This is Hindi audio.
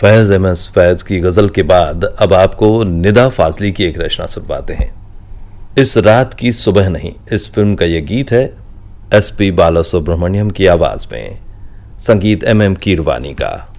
फैज एमएस फैज की गजल के बाद अब आपको निदा फाजली की एक रचना सुनवाते हैं। इस रात की सुबह नहीं, इस फिल्म का यह गीत है एसपी बालासुब्रमण्यम की आवाज में, संगीत MM कीरवानी का।